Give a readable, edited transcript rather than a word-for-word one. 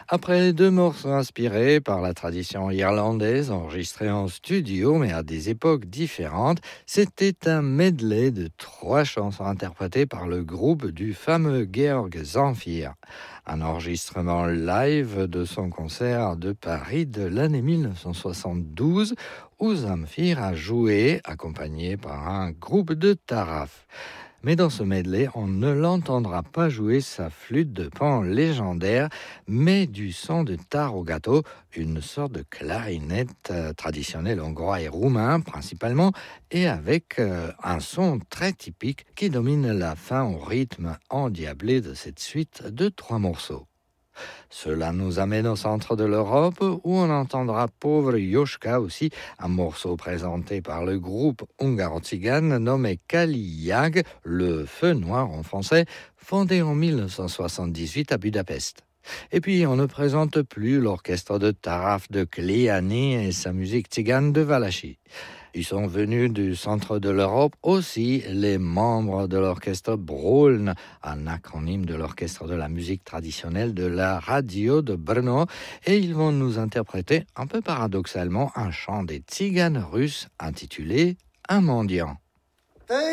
Après deux morceaux inspirés par la tradition irlandaise, enregistrés en studio mais à des époques différentes, c'était un medley de trois chansons interprétées par le groupe du fameux Georg Zamfir. Un enregistrement live de son concert de Paris de l'année 1972 où Zamfir a joué accompagné par un groupe de taraf. Mais dans ce medley, on ne l'entendra pas jouer sa flûte de pan légendaire, mais du son de tarogato, une sorte de clarinette traditionnelle hongrois et roumain principalement, et avec un son très typique qui domine la fin au rythme endiablé de cette suite de trois morceaux. Cela nous amène au centre de l'Europe où on entendra Pauvre Joschka aussi, un morceau présenté par le groupe hungaro-tzigane nommé Kaliag, le feu noir en français, fondé en 1978 à Budapest. Et puis on ne présente plus l'orchestre de Taraf de Kleani et sa musique tzigane de Valachie. Ils sont venus du centre de l'Europe aussi les membres de l'orchestre Broln, un acronyme de l'orchestre de la musique traditionnelle de la radio de Brno, et ils vont nous interpréter un peu paradoxalement un chant des tziganes russes intitulé Un mendiant.